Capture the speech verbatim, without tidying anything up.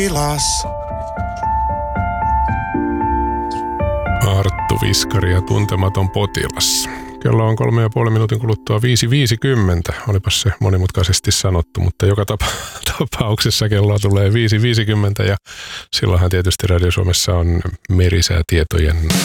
Ilas. Arttu Viskari ja Tuntematon potilas. Kello on kolme ja puoli minuutin kuluttua viisi viisikymmentä. Olipas se monimutkaisesti sanottu, mutta joka tapa, tapauksessa kello tulee viisi viisikymmentä ja silloinhan tietysti Radio Suomessa on merisäätietojen